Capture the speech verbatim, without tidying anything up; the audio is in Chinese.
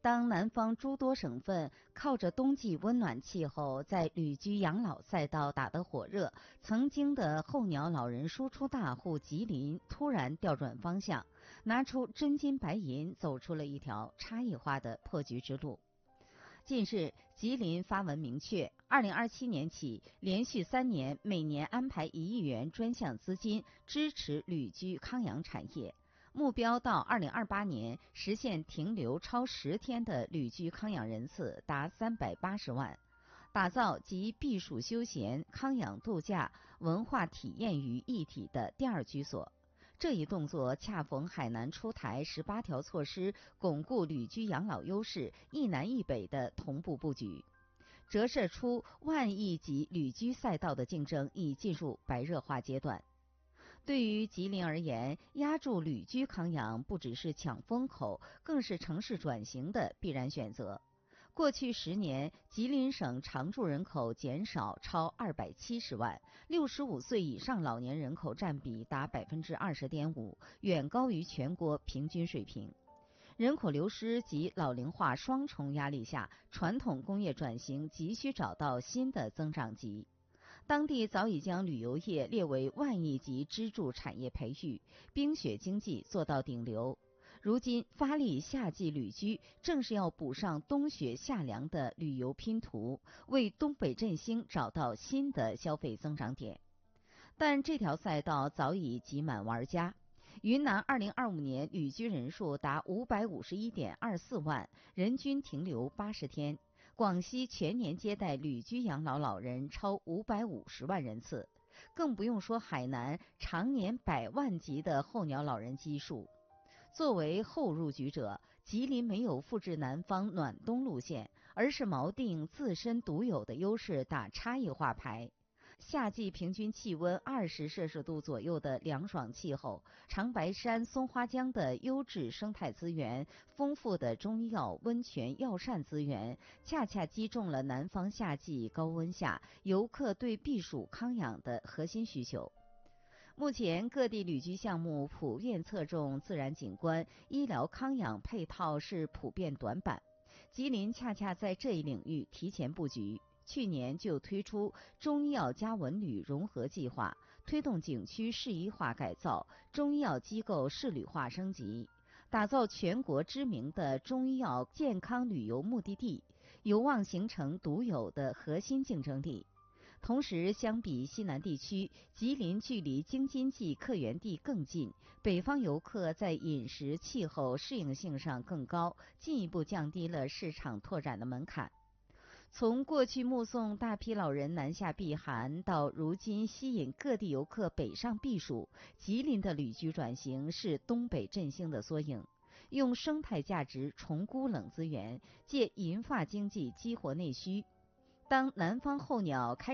当南方诸多省份靠着冬季温暖气候，在旅居养老赛道打得火热，曾经的候鸟老人输出大户吉林突然调转方向，拿出真金白银，走出了一条差异化的破局之路。近日，吉林发文明确，二零二七年起，连续三年每年安排一亿元专项资金支持旅居康养产业。目标到二零二八年实现停留超十天的旅居康养人次达三百八十万，打造集避暑休闲、康养度假、文化体验于一体的第二居所。这一动作恰逢海南出台十八条措施，巩固旅居养老优势，一南一北的同步布局，折射出万亿级旅居赛道的竞争已进入白热化阶段。对于吉林而言，压住旅居康养不只是抢风口，更是城市转型的必然选择。过去十年，吉林省常住人口减少超二百七十万，六十五岁以上老年人口占比达百分之二十点五，远高于全国平均水平。人口流失及老龄化双重压力下，传统工业转型急需找到新的增长极。当地早已将旅游业列为万亿级支柱产业培育，冰雪经济做到顶流。如今发力夏季旅居，正是要补上冬雪夏凉的旅游拼图，为东北振兴找到新的消费增长点。但这条赛道早已挤满玩家。云南二零二五年旅居人数达五百五十一点二四万，人均停留八十天。广西全年接待旅居养老老人超五百五十万人次，更不用说海南常年百万级的候鸟老人基数。作为后入局者，吉林没有复制南方暖冬路线，而是锚定自身独有的优势，打差异化牌。夏季平均气温二十摄氏度左右的凉爽气候，长白山、松花江的优质生态资源，丰富的中医药、温泉、药膳资源，恰恰击中了南方夏季高温下游客对避暑康养的核心需求。目前各地旅居项目普遍侧重自然景观，医疗康养配套是普遍短板。吉林恰恰在这一领域提前布局，去年就推出中医药加文旅融合计划，推动景区市医化改造，中医药机构市旅化升级，打造全国知名的中医药健康旅游目的地，有望形成独有的核心竞争力。同时，相比西南地区，吉林距离京津冀客源地更近，北方游客在饮食、气候适应性上更高，进一步降低了市场拓展的门槛。从过去目送大批老人南下避寒，到如今吸引各地游客北上避暑，吉林的旅居转型是东北振兴的缩影。用生态价值重估冷资源，借银发经济激活内需。当南方候鸟开